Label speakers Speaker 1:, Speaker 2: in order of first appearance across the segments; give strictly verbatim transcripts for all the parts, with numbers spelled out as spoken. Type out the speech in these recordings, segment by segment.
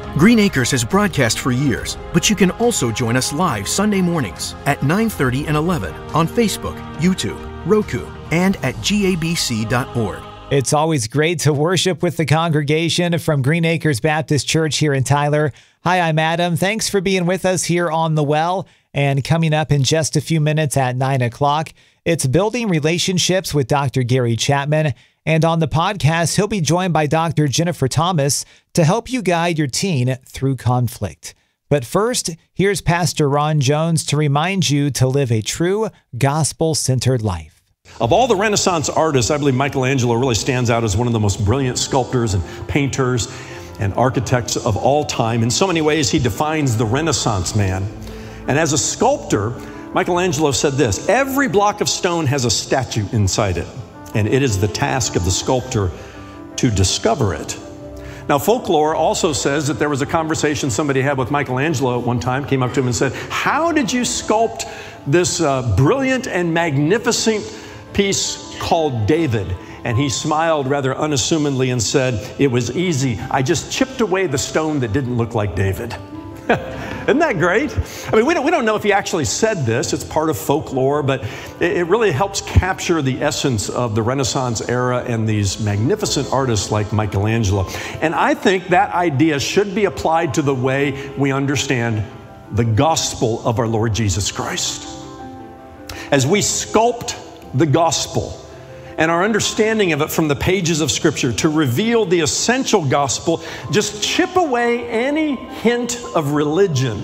Speaker 1: Green Acres has broadcast for years, but you can also join us live Sunday mornings at nine thirty and eleven on Facebook, YouTube, Roku, and at G A B C dot org.
Speaker 2: It's always great to worship with the congregation from Green Acres Baptist Church here in Tyler. Hi, I'm Adam. Thanks for being with us here on The Well. And coming up in just a few minutes at nine o'clock, it's Building Relationships with Doctor Gary Chapman. And on the podcast, he'll be joined by Doctor Jennifer Thomas to help you guide your teen through conflict. But first, here's Pastor Ron Jones to remind you to live a true gospel-centered life.
Speaker 3: Of all the Renaissance artists, I believe Michelangelo really stands out as one of the most brilliant sculptors and painters and architects of all time. In so many ways, he defines the Renaissance man. And as a sculptor, Michelangelo said this: every block of stone has a statue inside it, and it is the task of the sculptor to discover it. Now, folklore also says that there was a conversation somebody had with Michelangelo at one time, came up to him and said, how did you sculpt this uh, brilliant and magnificent piece called David? And he smiled rather unassumingly and said, it was easy. I just chipped away the stone that didn't look like David. Isn't that great? I mean, we don't, we don't know if he actually said this. It's part of folklore, but it, it really helps capture the essence of the Renaissance era and these magnificent artists like Michelangelo. And I think that idea should be applied to the way we understand the gospel of our Lord Jesus Christ. As we sculpt the gospel and our understanding of it from the pages of Scripture to reveal the essential gospel, just chip away any hint of religion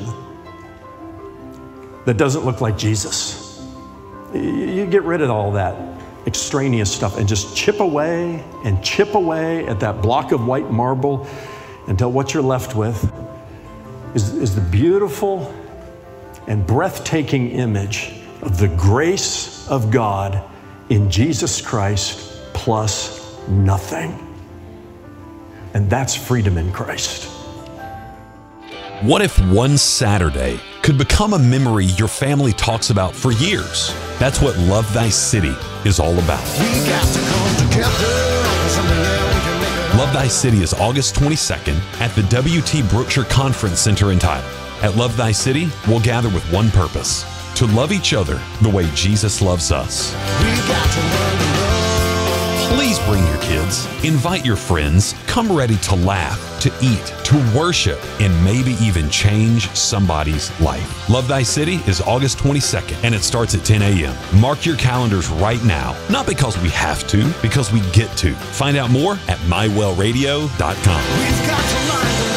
Speaker 3: that doesn't look like Jesus. You get rid of all that extraneous stuff and just chip away and chip away at that block of white marble until what you're left with is, is the beautiful and breathtaking image of the grace of God in Jesus Christ plus nothing. And that's freedom in Christ.
Speaker 4: What if one Saturday could become a memory your family talks about for years? That's what Love Thy City is all about. We got to come together. Love Thy City is August twenty-second at the W T Brookshire Conference Center in Tyler. At Love Thy City, we'll gather with one purpose: to love each other the way Jesus loves us. We got to learn to love. Please bring your kids, invite your friends, come ready to laugh, to eat, to worship, and maybe even change somebody's life. Love Thy City is August twenty-second, and it starts at ten a.m. Mark your calendars right now, not because we have to, because we get to. Find out more at my well radio dot com. We've got to learn to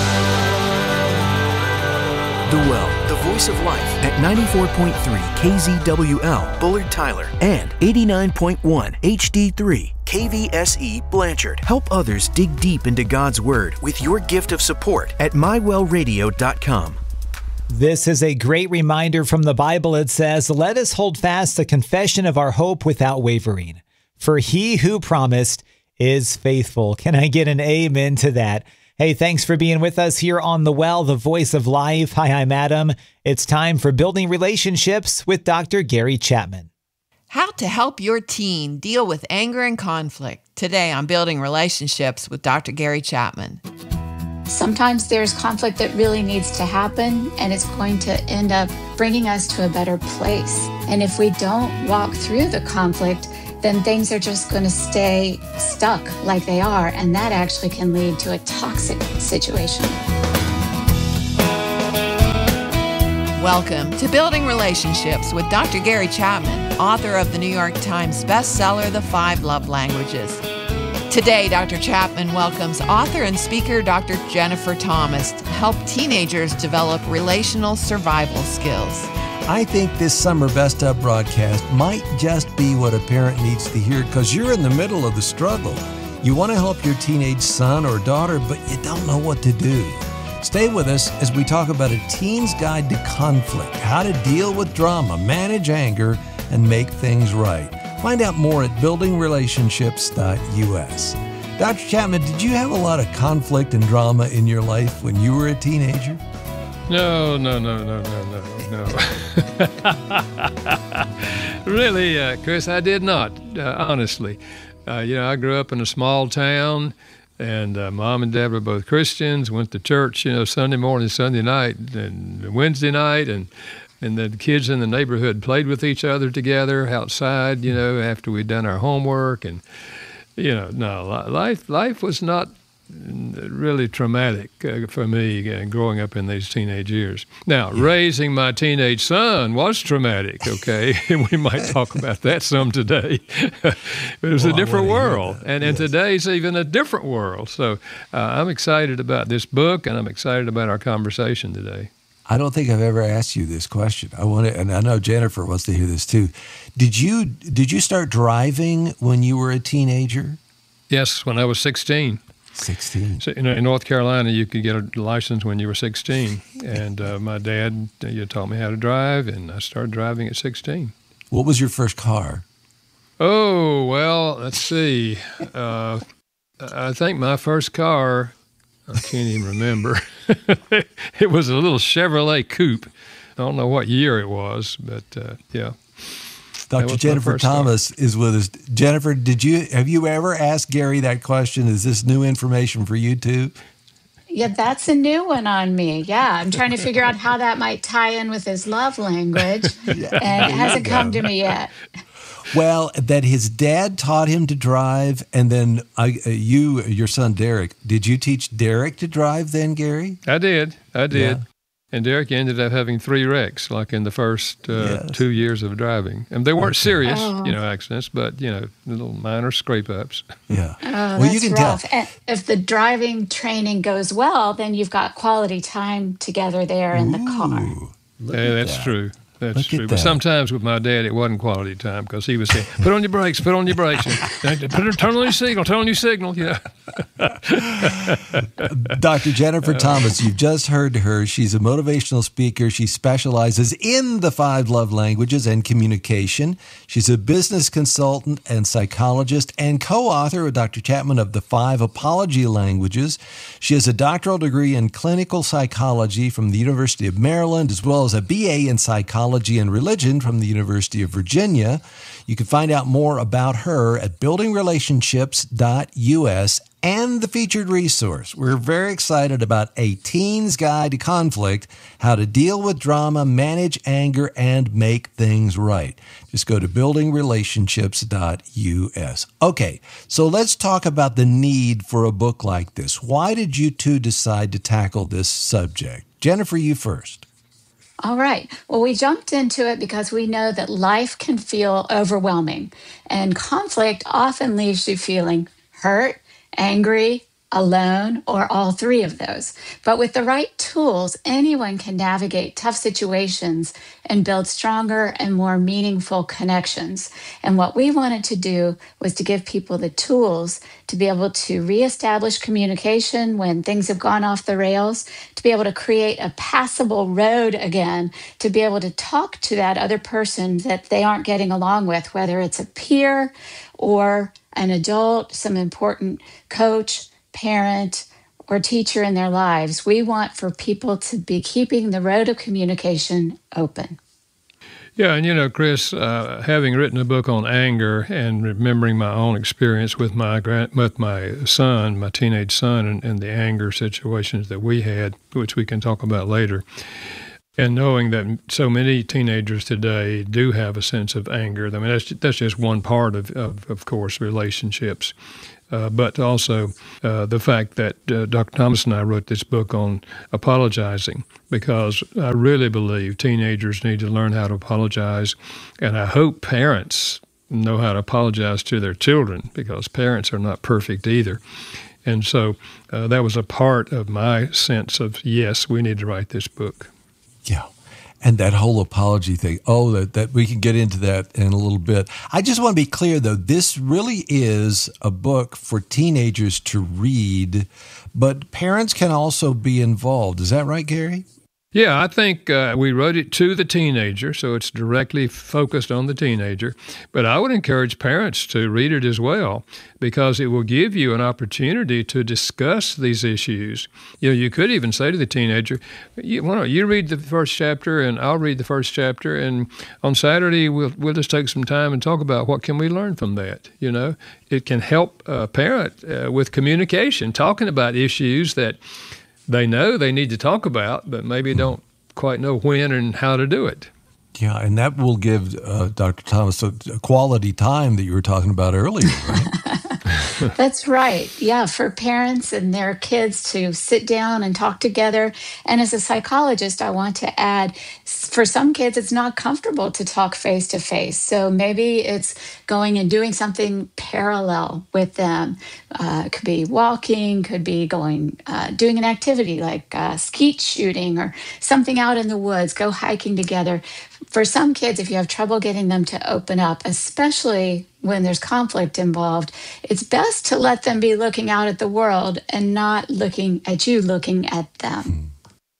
Speaker 4: love.
Speaker 1: The Well, the voice of life at ninety-four point three K Z W L, Bullard, Tyler, and eighty-nine point one H D three K V S E, Blanchard. Help others dig deep into God's Word with your gift of support at my well radio dot com.
Speaker 2: This is a great reminder from the Bible. It says, let us hold fast the confession of our hope without wavering. For he who promised is faithful. Can I get an amen to that? Hey, thanks for being with us here on The Well, the voice of life. Hi, I'm Adam. It's time for Building Relationships with Doctor Gary Chapman.
Speaker 5: How to help your teen deal with anger and conflict. Today on Building Relationships with Doctor Gary Chapman.
Speaker 6: Sometimes there's conflict that really needs to happen, and it's going to end up bringing us to a better place. And if we don't walk through the conflict, then things are just going to stay stuck like they are, and that actually can lead to a toxic situation.
Speaker 5: Welcome to Building Relationships with Doctor Gary Chapman, author of the New York Times bestseller, The Five Love Languages. Today, Doctor Chapman welcomes author and speaker Doctor Jennifer Thomas to help teenagers develop relational survival skills.
Speaker 7: I think this summer Best Of broadcast might just be what a parent needs to hear, because you're in the middle of the struggle. You want to help your teenage son or daughter, but you don't know what to do. Stay with us as we talk about a teen's guide to conflict, how to deal with drama, manage anger, and make things right. Find out more at building relationships dot U S. Doctor Chapman, did you have a lot of conflict and drama in your life when you were a teenager?
Speaker 8: No, no, no, no, no, no, no. Really, uh, Chris, I did not, uh, honestly. Uh, you know, I grew up in a small town, And uh, Mom and Dad were both Christians, went to church, you know, Sunday morning, Sunday night, and Wednesday night, and and the kids in the neighborhood played with each other together outside, you know, after we'd done our homework. And, you know, no, life life was not really traumatic uh, for me uh, growing up in these teenage years. Now, yeah. raising my teenage son was traumatic, okay? We might talk about that some today. It was well, a different world, and, and yes. today's even a different world. So uh, I'm excited about this book, and I'm excited about our conversation today.
Speaker 7: I don't think I've ever asked you this question. I want to, and I know Jennifer wants to hear this too. Did you did you start driving when you were a teenager?
Speaker 8: Yes, when I was sixteen.
Speaker 7: sixteen.
Speaker 8: So, you know, in North Carolina, you could get a license when you were sixteen. And uh, my dad uh, you taught me how to drive, and I started driving at sixteen.
Speaker 7: What was your first car?
Speaker 8: Oh, well, let's see. Uh, I think my first car, I can't even remember. It was a little Chevrolet coupe. I don't know what year it was, but uh, yeah.
Speaker 7: Doctor Jennifer Thomas car. is with us. Jennifer, did you have you ever asked Gary that question? Is this new information for you too?
Speaker 6: Yeah, that's a new one on me. Yeah, I'm trying to figure out how that might tie in with his love language, yeah. and it hasn't come to me yet.
Speaker 7: Well, that his dad taught him to drive, and then I, uh, you, your son Derek, did you teach Derek to drive then, Gary?
Speaker 8: I did. I did.
Speaker 7: Yeah.
Speaker 8: And Derek ended up having three wrecks, like in the first uh,
Speaker 7: yes.
Speaker 8: two years of driving. And they weren't okay. serious,
Speaker 6: oh.
Speaker 8: you know, accidents, but, you know, little minor scrape-ups.
Speaker 7: Yeah.
Speaker 6: Oh,
Speaker 7: well,
Speaker 6: that's
Speaker 7: you can
Speaker 6: rough.
Speaker 7: tell.
Speaker 6: And if the driving training goes well, then you've got quality time together there in
Speaker 7: Ooh,
Speaker 6: the car.
Speaker 8: Yeah, that's
Speaker 7: that.
Speaker 8: true. That's
Speaker 7: Look
Speaker 8: true.
Speaker 7: at
Speaker 8: But
Speaker 7: that.
Speaker 8: sometimes with my dad, it wasn't quality time because he was saying, put on your brakes, put on your brakes. And, put, turn on your signal, turn on your signal, you know.
Speaker 7: Doctor Jennifer Thomas, you've just heard her. She's a motivational speaker. She specializes in the five love languages and communication. She's a business consultant and psychologist and co-author with Doctor Chapman of the Five Apology Languages. She has a doctoral degree in clinical psychology from the University of Maryland, as well as a B A in psychology and religion from the University of Virginia. You can find out more about her at building relationships dot U S and the featured resource. We're very excited about A Teen's Guide to Conflict, How to Deal with Drama, Manage Anger, and Make Things Right. Just go to building relationships dot U S. Okay, so let's talk about the need for a book like this. Why did you two decide to tackle this subject? Jennifer, you first.
Speaker 6: All right. Well, we jumped into it because we know that life can feel overwhelming, and conflict often leaves you feeling hurt, angry, alone, or all three of those. But with the right tools, anyone can navigate tough situations and build stronger and more meaningful connections. And what we wanted to do was to give people the tools to be able to reestablish communication when things have gone off the rails, to be able to create a passable road again, to be able to talk to that other person that they aren't getting along with, whether it's a peer or an adult, some important coach, parent, or teacher in their lives. We want for people to be keeping the road of communication open.
Speaker 8: Yeah, and you know, Chris, uh, having written a book on anger and remembering my own experience with my grand, with my son, my teenage son, and, and the anger situations that we had, which we can talk about later, and knowing that so many teenagers today do have a sense of anger. I mean, that's that's just one part of, of, of course, relationships. Uh, but also uh, the fact that uh, Doctor Thomas and I wrote this book on apologizing, because I really believe teenagers need to learn how to apologize, and I hope parents know how to apologize to their children, because parents are not perfect either. And so uh, that was a part of my sense of, yes, we need to write this book.
Speaker 7: Yeah. And that whole apology thing, oh, that, that we can get into that in a little bit. I just want to be clear, though, this really is a book for teenagers to read, but parents can also be involved. Is that right, Gary?
Speaker 8: Yeah, I think uh, we wrote it to the teenager, so it's directly focused on the teenager. But I would encourage parents to read it as well, because it will give you an opportunity to discuss these issues. You know, you could even say to the teenager, you, why don't you read the first chapter and I'll read the first chapter, and on Saturday we'll we'll just take some time and talk about what can we learn from that. You know, it can help a parent uh, with communication, talking about issues that they know they need to talk about, but maybe don't quite know when and how to do it.
Speaker 7: Yeah, and that will give uh, Doctor Thomas a, a quality time that you were talking about earlier, right?
Speaker 6: That's right. Yeah, for parents and their kids to sit down and talk together. And as a psychologist, I want to add, for some kids, it's not comfortable to talk face to face. So maybe it's going and doing something parallel with them. Uh, it could be walking, could be going, uh, doing an activity like uh, skeet shooting or something out in the woods, go hiking together. For some kids, if you have trouble getting them to open up, especially when there's conflict involved, it's best to let them be looking out at the world and not looking at you looking at them.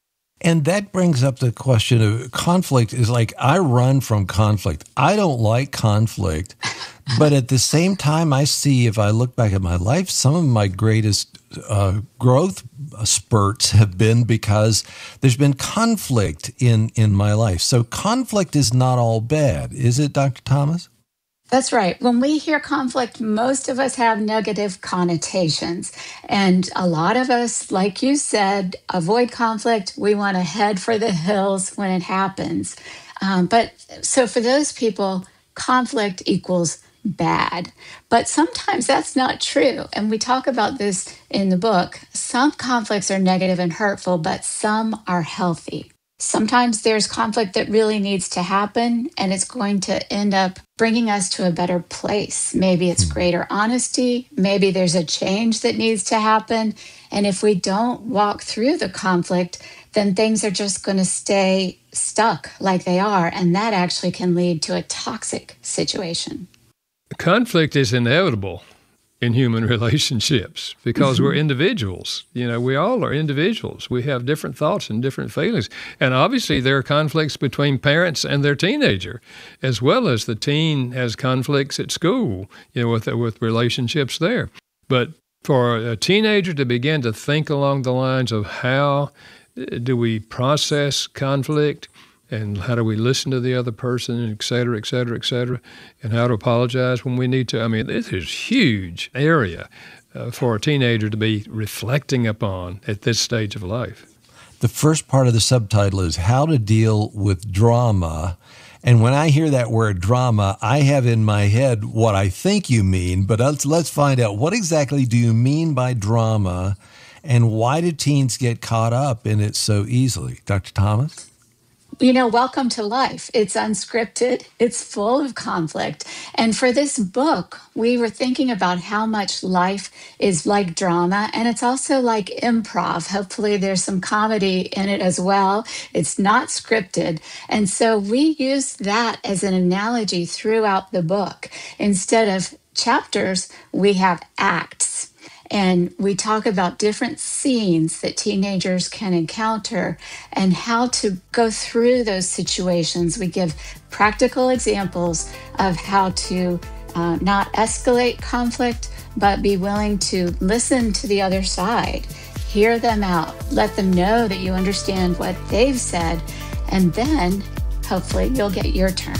Speaker 7: And that brings up the question of conflict. Is like, I run from conflict. I don't like conflict. But at the same time, I see, if I look back at my life, some of my greatest uh, growth spurts have been because there's been conflict in, in my life. So conflict is not all bad, is it, Doctor Thomas?
Speaker 6: That's right. When we hear conflict, most of us have negative connotations. And a lot of us, like you said, avoid conflict. We want to head for the hills when it happens. Um, but so for those people, conflict equals bad. But sometimes that's not true. And we talk about this in the book. Some conflicts are negative and hurtful, but some are healthy. Sometimes there's conflict that really needs to happen, and it's going to end up bringing us to a better place. Maybe it's greater honesty. Maybe there's a change that needs to happen. And if we don't walk through the conflict, then things are just going to stay stuck like they are. And that actually can lead to a toxic situation.
Speaker 8: Conflict is inevitable in human relationships because we're individuals. You know, we all are individuals. We have different thoughts and different feelings. And obviously there are conflicts between parents and their teenager, as well as the teen has conflicts at school, you know, with, with relationships there. But for a teenager to begin to think along the lines of how do we process conflict, and how do we listen to the other person, et cetera, et cetera, et cetera, and how to apologize when we need to. I mean, this is a huge area uh, for a teenager to be reflecting upon at this stage of life.
Speaker 7: The first part of the subtitle is How to Deal with Drama. And when I hear that word drama, I have in my head what I think you mean, but let's, let's find out, what exactly do you mean by drama, and why do teens get caught up in it so easily? Doctor Thomas?
Speaker 6: You know, welcome to life. It's unscripted. It's full of conflict. And for this book, we were thinking about how much life is like drama, and it's also like improv. Hopefully there's some comedy in it as well. It's not scripted. And so we use that as an analogy throughout the book. Instead of chapters, we have acts. And we talk about different scenes that teenagers can encounter and how to go through those situations. We give practical examples of how to uh, not escalate conflict, but be willing to listen to the other side, hear them out, let them know that you understand what they've said, and then hopefully you'll get your turn.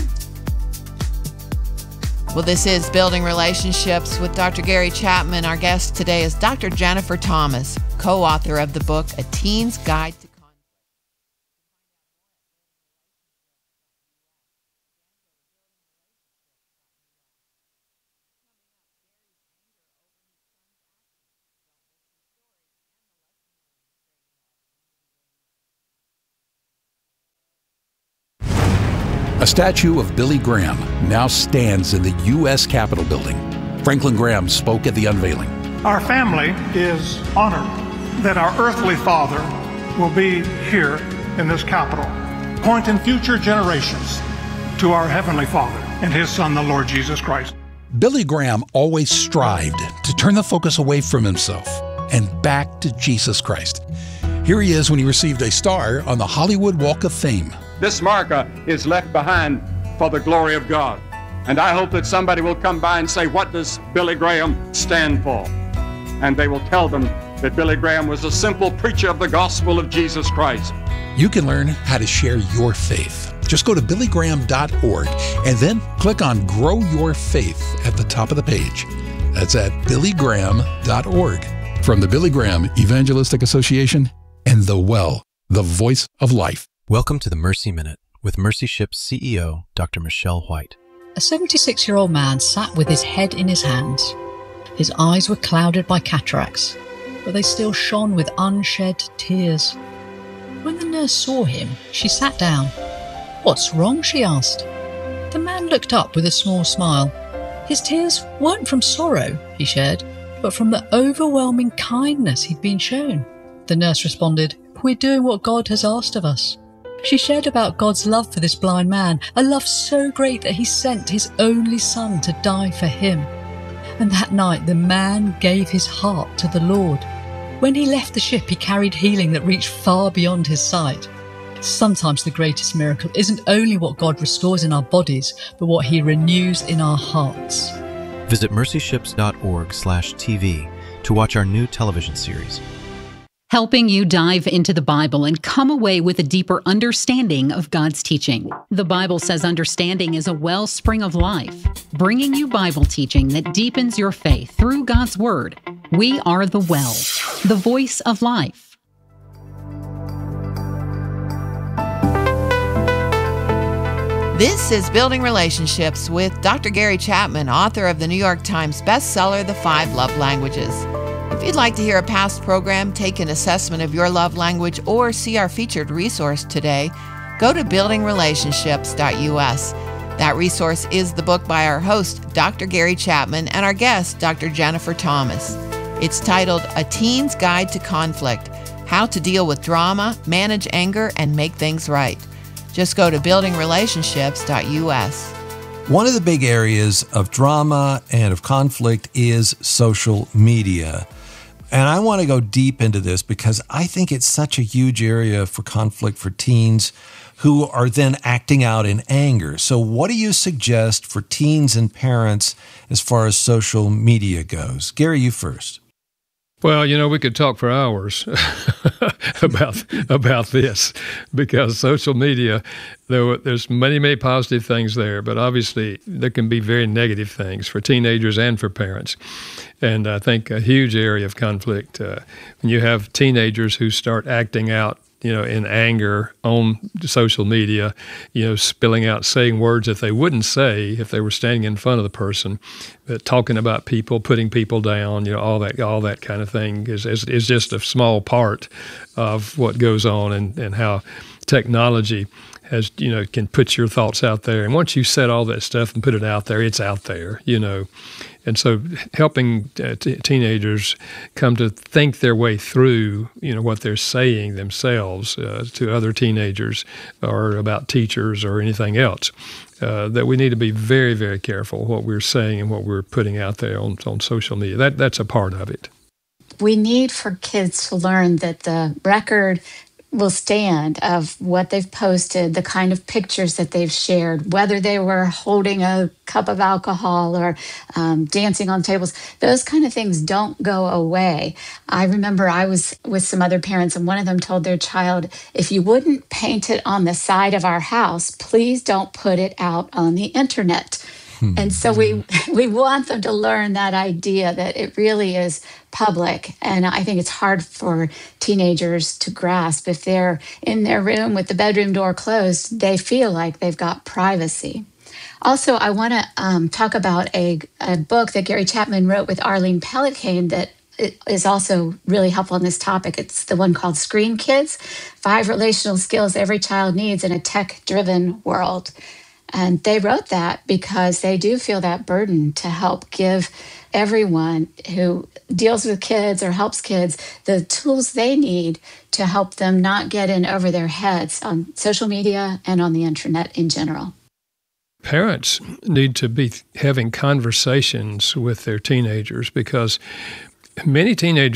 Speaker 5: Well, this is Building Relationships with Doctor Gary Chapman. Our guest today is Doctor Jennifer Thomas, co-author of the book, A Teen's Guide to Conflict.
Speaker 4: A statue of Billy Graham now stands in the U S Capitol building. Franklin Graham spoke at the unveiling.
Speaker 9: Our family is honored that our earthly father will be here in this Capitol, pointing future generations to our heavenly Father and his Son, the Lord Jesus Christ.
Speaker 10: Billy Graham always strived to turn the focus away from himself and back to Jesus Christ. Here he is when he received a star on the Hollywood Walk of Fame.
Speaker 11: This marker is left behind for the glory of God. And I hope that somebody will come by and say, what does Billy Graham stand for? And they will tell them that Billy Graham was a simple preacher of the gospel of Jesus Christ.
Speaker 10: You can learn how to share your faith. Just go to billy graham dot org and then click on Grow Your Faith at the top of the page. That's at billy graham dot org. From the Billy Graham Evangelistic Association and The Well, the voice of life.
Speaker 12: Welcome to the Mercy Minute with Mercy Ship's C E O, Doctor Michelle White.
Speaker 13: A seventy-six-year-old man sat with his head in his hands. His eyes were clouded by cataracts, but they still shone with unshed tears. When the nurse saw him, she sat down. "What's wrong?" she asked. The man looked up with a small smile. His tears weren't from sorrow, he shared, but from the overwhelming kindness he'd been shown. The nurse responded, "We're doing what God has asked of us." She shared about God's love for this blind man, a love so great that he sent his only son to die for him. And that night the man gave his heart to the Lord. When he left the ship, he carried healing that reached far beyond his sight. Sometimes the greatest miracle isn't only what God restores in our bodies, but what he renews in our hearts.
Speaker 12: Visit mercy ships dot org slash T V to watch our new television series.
Speaker 14: Helping you dive into the Bible and come away with a deeper understanding of God's teaching. The Bible says understanding is a wellspring of life, bringing you Bible teaching that deepens your faith through God's Word. We are the Well, the voice of life.
Speaker 5: This is Building Relationships with Doctor Gary Chapman, author of the New York Times bestseller, The Five Love Languages. If you'd like to hear a past program, take an assessment of your love language, or see our featured resource today, go to building relationships dot U S. That resource is the book by our host, Doctor Gary Chapman, and our guest, Doctor Jennifer Thomas. It's titled A Teen's Guide to Conflict: How to Deal with Drama, Manage Anger, and Make Things Right. Just go to building relationships dot U S.
Speaker 7: One of the big areas of drama and of conflict is social media. And I want to go deep into this because I think it's such a huge area for conflict for teens who are then acting out in anger. So what do you suggest for teens and parents as far as social media goes? Gary, you first.
Speaker 8: Well, you know, we could talk for hours about about this, because social media, there, there's many, many positive things there, but obviously there can be very negative things for teenagers and for parents. And I think a huge area of conflict, uh, when you have teenagers who start acting out, you know, in anger on social media, you know, spilling out, saying words that they wouldn't say if they were standing in front of the person, but talking about people, putting people down, you know, all that, all that kind of thing is is, is just a small part of what goes on, and, and how technology has, you know, can put your thoughts out there. And once you set all that stuff and put it out there, it's out there, you know. And so helping uh, t- teenagers come to think their way through, you know, what they're saying themselves uh, to other teenagers or about teachers or anything else, uh, that we need to be very, very careful what we're saying and what we're putting out there on, on social media. That That's a part of it.
Speaker 6: We need for kids to learn that the record will stand of what they've posted, the kind of pictures that they've shared, whether they were holding a cup of alcohol or um, dancing on tables. Those kind of things don't go away. I remember I was with some other parents, and one of them told their child, if you wouldn't paint it on the side of our house, please don't put it out on the internet. And so we we want them to learn that idea that it really is public. And I think it's hard for teenagers to grasp. If they're in their room with the bedroom door closed, they feel like they've got privacy. Also, I want to um, talk about a, a book that Gary Chapman wrote with Arlene Pellicane that is also really helpful on this topic. It's the one called Screen Kids, Five Relational Skills Every Child Needs in a Tech-Driven World. And they wrote that because they do feel that burden to help give everyone who deals with kids or helps kids the tools they need to help them not get in over their heads on social media and on the internet in general.
Speaker 8: Parents need to be having conversations with their teenagers, because many teenagers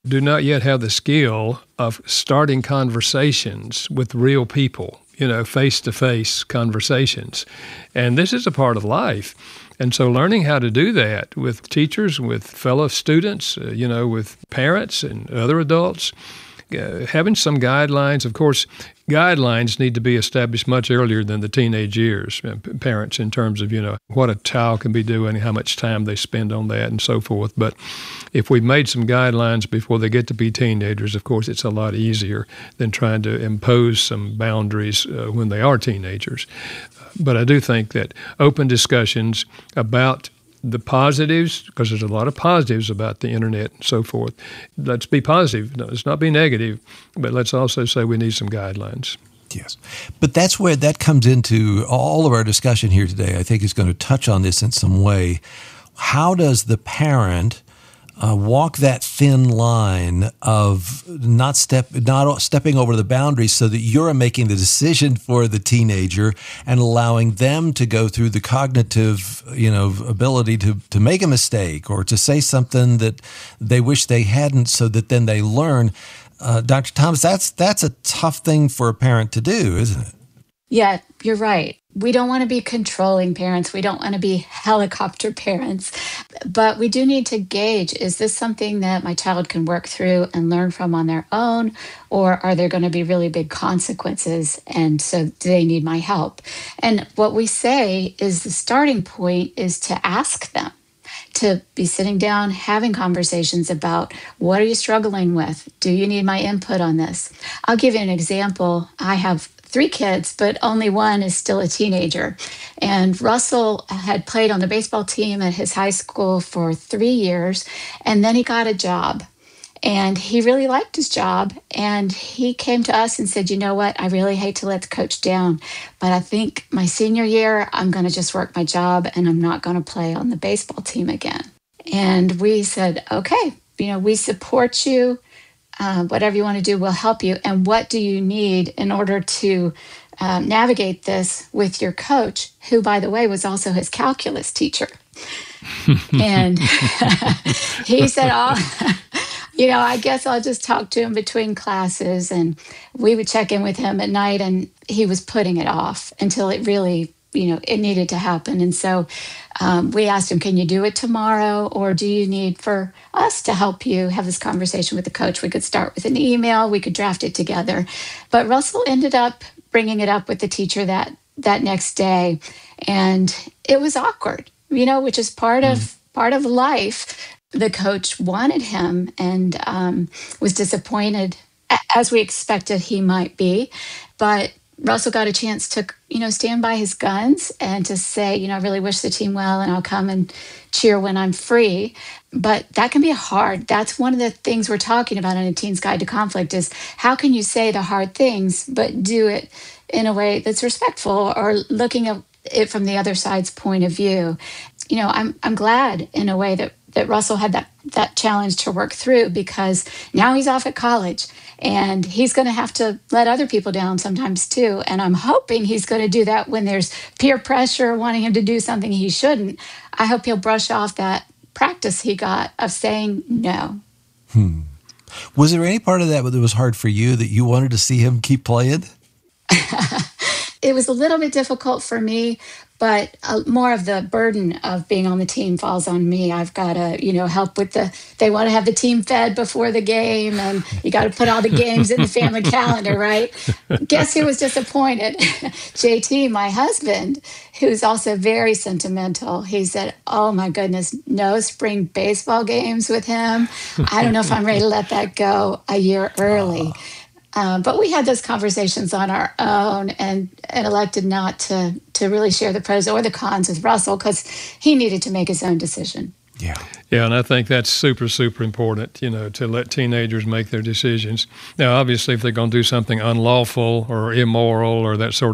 Speaker 8: do not yet have the skill of starting conversations with real people, you know, face-to-face conversations. And this is a part of life. And so learning how to do that with teachers, with fellow students, uh, you know, with parents and other adults, uh, having some guidelines. Of course, guidelines need to be established much earlier than the teenage years, uh, parents, in terms of, you know, what a child can be doing, how much time they spend on that and so forth. But if we've made some guidelines before they get to be teenagers, of course, it's a lot easier than trying to impose some boundaries uh, when they are teenagers. But I do think that open discussions about the positives, because there's a lot of positives about the internet and so forth. Let's be positive. No, let's not be negative, but let's also say we need some guidelines.
Speaker 7: Yes. But that's where that comes into all of our discussion here today. I think is going to touch on this in some way. How does the parent Uh, walk that thin line of not step, not stepping over the boundaries so that you're making the decision for the teenager and allowing them to go through the cognitive, you know, ability to, to make a mistake or to say something that they wish they hadn't so that then they learn. Uh, Doctor Thomas, that's, that's a tough thing for a parent to do, isn't it?
Speaker 6: Yeah, you're right. We don't want to be controlling parents. We don't want to be helicopter parents. But we do need to gauge, is this something that my child can work through and learn from on their own? Or are there going to be really big consequences? And so do they need my help? And what we say is the starting point is to ask them, to be sitting down, having conversations about what are you struggling with? Do you need my input on this? I'll give you an example. I have three kids, but only one is still a teenager. And Russell had played on the baseball team at his high school for three years, and then he got a job. And he really liked his job. And he came to us and said, you know what, I really hate to let the coach down, but I think my senior year, I'm going to just work my job and I'm not going to play on the baseball team again. And we said, okay, you know, we support you. Uh, whatever you want to do, we'll help you. And what do you need in order to uh, navigate this with your coach, who, by the way, was also his calculus teacher? And he said, oh, you know, I guess I'll just talk to him between classes. And we would check in with him at night, and he was putting it off until it really, you know, it needed to happen. And so um, we asked him, can you do it tomorrow? Or do you need for us to help you have this conversation with the coach? We could start with an email. We could draft it together. But Russell ended up bringing it up with the teacher that, that next day. And it was awkward, you know, which is part mm. of part of life. The coach wanted him and um, was disappointed, as we expected he might be. But Russell got a chance to, you know, stand by his guns and to say, you know, I really wish the team well and I'll come and cheer when I'm free. But that can be hard. That's one of the things we're talking about in A Teen's Guide to Conflict is how can you say the hard things, but do it in a way that's respectful or looking at it from the other side's point of view. You know, I'm I'm glad in a way that that Russell had that, that challenge to work through, because now he's off at college and he's going to have to let other people down sometimes too. And I'm hoping he's going to do that when there's peer pressure wanting him to do something he shouldn't. I hope he'll brush off that practice he got of saying no.
Speaker 7: Hmm. Was there any part of that that was hard for you that you wanted to see him keep playing?
Speaker 6: It was a little bit difficult for me, but uh, more of the burden of being on the team falls on me. I've got to, you know, help with the, they want to have the team fed before the game, and you got to put all the games in the family calendar, right? Guess who was disappointed? J T, my husband, who's also very sentimental. He said, oh my goodness, no spring baseball games with him. I don't know if I'm ready to let that go a year early. Um, but we had those conversations on our own and, and elected not to to really share the pros or the cons with Russell because he needed to make his own decision.
Speaker 7: Yeah.
Speaker 8: Yeah, and I think that's super, super important, you know, to let teenagers make their decisions. Now, obviously, if they're going to do something unlawful or immoral or that sort of